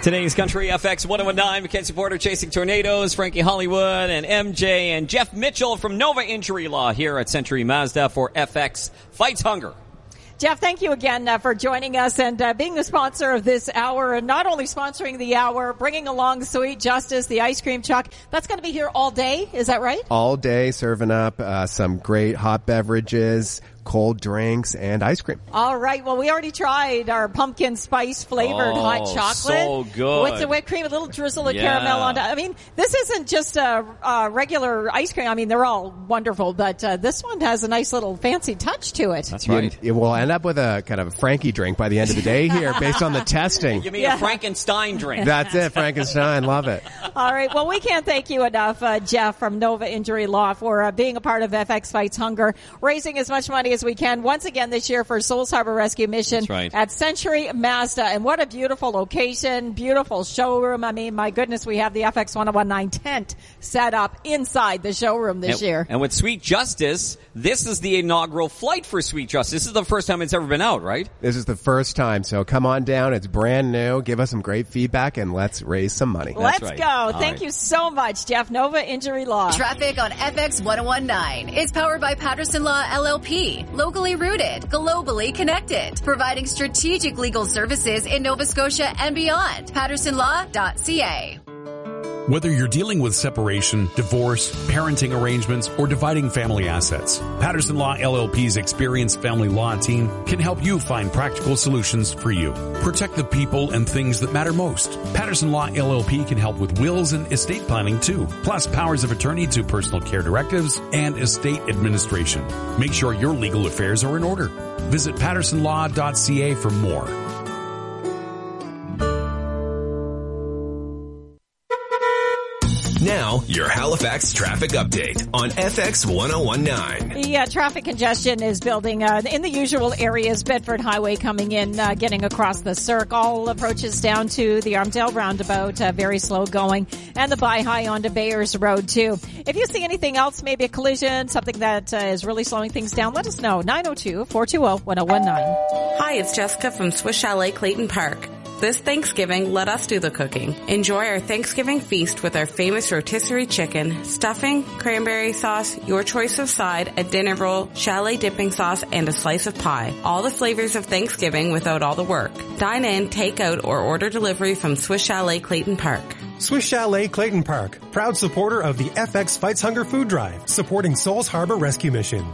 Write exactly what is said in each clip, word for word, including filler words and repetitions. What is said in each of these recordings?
Today's Country F X one oh one nine, Mackenzie Porter chasing tornadoes, Frankie Hollywood and M J and Jeff Mitchell from Nova Injury Law here at Century Mazda for F X Fights Hunger. Jeff, thank you again uh, for joining us and uh, being the sponsor of this hour, and not only sponsoring the hour, bringing along Sweet Justice, the ice cream truck. That's going to be here all day, is that right? All day, serving up uh, some great hot beverages, cold drinks, and ice cream. All right. Well, we already tried our pumpkin spice flavored oh, hot chocolate. So good. With the whipped cream, a little drizzle of yeah. caramel on top. I mean, this isn't just a, a regular ice cream. I mean, they're all wonderful, but uh, this one has a nice little fancy touch to it. That's right. You, we'll end up with a kind of a Frankie drink by the end of the day here based on the testing. You mean yeah. a Frankenstein drink. That's it, Frankenstein. Love it. All right. Well, we can't thank you enough, uh, Jeff from Nova Injury Law, for uh, being a part of F X Fights Hunger, raising as much money as we can. Once again, Again this year for Souls Harbor Rescue Mission right. at Century Mazda. And what a beautiful location, beautiful showroom. I mean, my goodness, we have the F X one oh one nine tent set up inside the showroom this and, year. And with Sweet Justice, this is the inaugural flight for Sweet Justice. This is the first time it's ever been out, right? This is the first time, so come on down. It's brand new. Give us some great feedback, and let's raise some money. Let's right. go. All Thank right. you so much, Jeff. Nova Injury Law. Traffic on F X one oh one nine is powered by Patterson Law L L P, locally rooted, globally connected, providing strategic legal services in Nova Scotia and beyond. Patterson Law dot C A. Whether you're dealing with separation, divorce, parenting arrangements, or dividing family assets, Patterson Law L L P's experienced family law team can help you find practical solutions for you. Protect the people and things that matter most. Patterson Law L L P can help with wills and estate planning too, plus powers of attorney to personal care directives and estate administration. Make sure your legal affairs are in order. Visit Patterson Law dot C A for more. Now, your Halifax traffic update on F X one oh one nine. The uh, traffic congestion is building uh, in the usual areas. Bedford Highway coming in, uh, getting across the Cirque. All approaches down to the Armdale roundabout, uh, very slow going. And the Bi-High onto Bayers Road, too. If you see anything else, maybe a collision, something that uh, is really slowing things down, let us know. nine oh two, four two zero, one oh one nine. Hi, it's Jessica from Swiss Chalet Clayton Park. This Thanksgiving, let us do the cooking. Enjoy our Thanksgiving feast with our famous rotisserie chicken, stuffing, cranberry sauce, your choice of side, a dinner roll, chalet dipping sauce, and a slice of pie. All the flavors of Thanksgiving without all the work. Dine in, take out, or order delivery from Swiss Chalet Clayton Park. Swiss Chalet Clayton Park, proud supporter of the F X Fights Hunger food drive, supporting Souls Harbor Rescue Mission.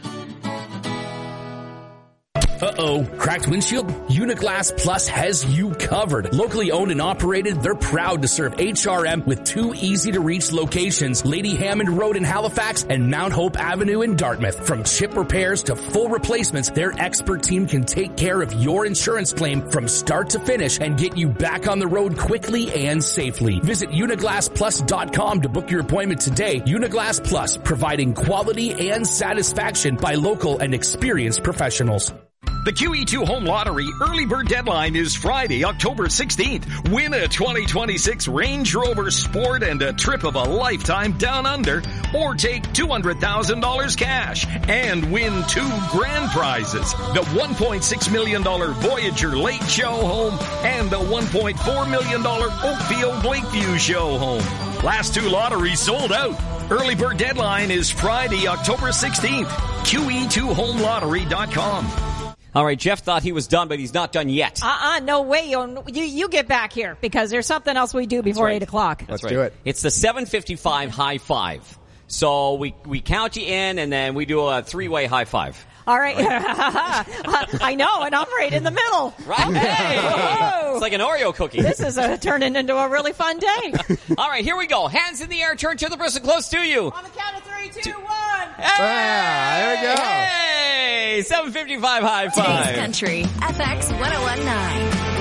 Uh-oh, cracked windshield? Uniglass Plus has you covered. Locally owned and operated, they're proud to serve H R M with two easy-to-reach locations, Lady Hammond Road in Halifax and Mount Hope Avenue in Dartmouth. From chip repairs to full replacements, their expert team can take care of your insurance claim from start to finish and get you back on the road quickly and safely. Visit uniglass plus dot com to book your appointment today. Uniglass Plus, providing quality and satisfaction by local and experienced professionals. The Q E two Home Lottery early bird deadline is Friday, October sixteenth. Win a twenty twenty-six Range Rover Sport and a trip of a lifetime down under, or take two hundred thousand dollars cash and win two grand prizes. The one point six million dollars Voyager Lake Show Home and the one point four million dollars Oakfield Lakeview Show Home. Last two lotteries sold out. Early bird deadline is Friday, October sixteenth. Q E two home lottery dot com. All right, Jeff thought he was done, but he's not done yet. Uh-uh, no way. You, you, you get back here, because there's something else we do before right. eight o'clock. That's Let's right. do it. It's the seven fifty-five high five. So we, we count you in, and then we do a three-way high five. All right. I know, and I'm right in the middle. Right. Hey. It's like an Oreo cookie. This is a, turning into a really fun day. All right, here we go. Hands in the air. Turn to the person close to you. On the count of three, two, one. Hey! Ah, there we go. Hey! seven fifty-five high five. Today's Country, F X one oh one nine.